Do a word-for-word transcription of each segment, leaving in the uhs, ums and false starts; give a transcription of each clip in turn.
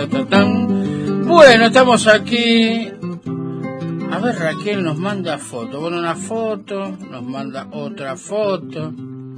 ta, ta, tan. Bueno, estamos aquí. A ver, Raquel nos manda foto. Bueno, una foto, nos manda otra foto.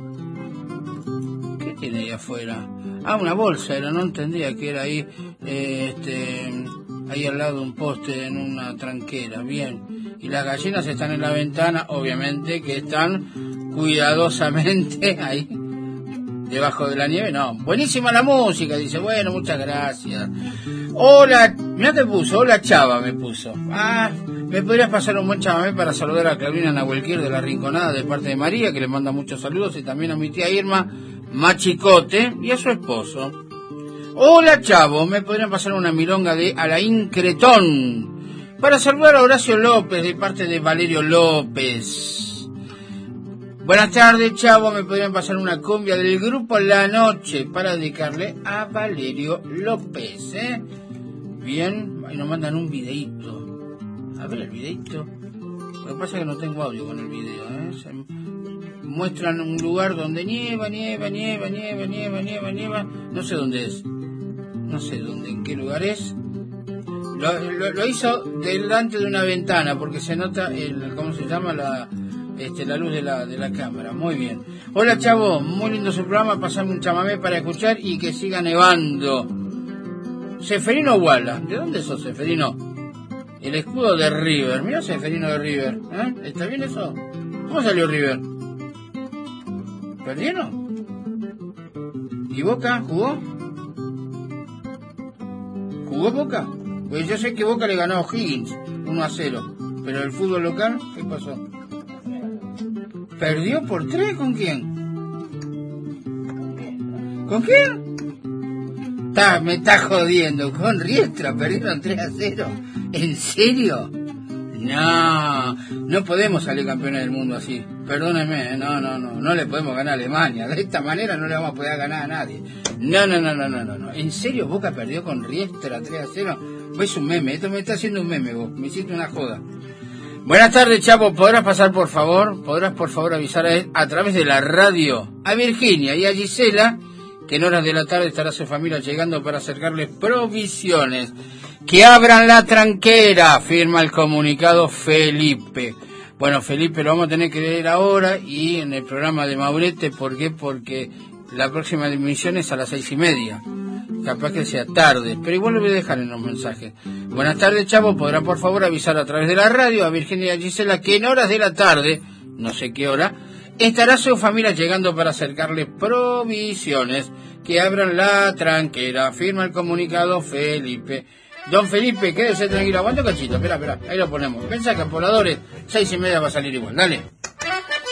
¿Qué tiene ahí afuera? Ah, una bolsa, era, no entendía que era ahí, eh, este, ahí al lado de un poste en una tranquera. Bien. Y las gallinas están en la ventana, obviamente que están cuidadosamente ahí, debajo de la nieve. No, buenísima la música, dice, bueno, muchas gracias. Hola, mira te puso, hola Chava me puso. Ah, me podrías pasar un buen chamamé para saludar a Claudina Nahuelquir de La Rinconada de parte de María, que le manda muchos saludos, y también a mi tía Irma Machicote y a su esposo. Hola Chavo, me podrían pasar una milonga de Alain Cretón para saludar a Horacio López de parte de Valerio López. Buenas tardes Chavo, me podrían pasar una cumbia del grupo La Noche para dedicarle a Valerio López, ¿eh? Bien, ahí nos mandan un videíto. A ver el videíto. Lo que pasa es que no tengo audio con el video, ¿eh? Se muestran un lugar donde nieva, nieva, nieva, nieva, nieva, nieva, nieva. No sé dónde es. No sé dónde, en qué lugar es. Lo, lo, lo hizo delante de una ventana porque se nota el, ¿cómo se llama? La, este, la luz de la, de la cámara. Muy bien. Hola Chavo, muy lindo su programa. Pasame un chamamé para escuchar y que siga nevando. Seferino Walla. ¿De dónde sos, Seferino? El escudo de River. Mira Seferino de River. ¿Eh? ¿Está bien eso? ¿Cómo salió River? ¿Perdieron? ¿Y Boca jugó? ¿Jugó Boca? Pues yo sé que Boca le ganó a O'Higgins uno a cero. Pero el fútbol local, ¿qué pasó? ¿Perdió por tres? ¿Con quién? ¿Con quién? Está, me está jodiendo. Con Riestra perdieron tres a cero. ¿En serio? No, no podemos salir campeones del mundo así. Perdónenme, no, no, no, no le podemos ganar a Alemania. De esta manera no le vamos a poder ganar a nadie. No, no, no, no, no, no, no. ¿En serio Boca perdió con Riestra tres a cero? Es un meme, esto me está haciendo un meme vos, me hiciste una joda. Buenas tardes, Chapo, ¿podrás pasar por favor? ¿Podrás por favor avisar a, él, a través de la radio a Virginia y a Gisela que en horas de la tarde estará su familia llegando para acercarles provisiones? Que abran la tranquera, firma el comunicado Felipe. Bueno, Felipe, lo vamos a tener que leer ahora y en el programa de Maurete. ¿Por qué? Porque la próxima emisión es a las seis y media. Capaz que sea tarde, pero igual lo voy a dejar en los mensajes. Buenas tardes, Chavo. ¿Podrá por favor avisar a través de la radio a Virginia y a Gisela que en horas de la tarde, no sé qué hora, estará su familia llegando para acercarle provisiones? Que abran la tranquera, firma el comunicado Felipe. Don Felipe, quédese tranquilo, aguanta un cachito, espera, espera, ahí lo ponemos. Mensaje, pobladores, seis y media va a salir igual, dale.